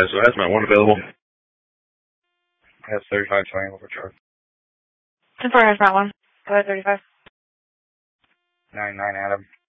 So hazmat 1 available. Has 35 showing over charge. 10-4 hazmat 1. Go ahead, 35. 9-9 Adam.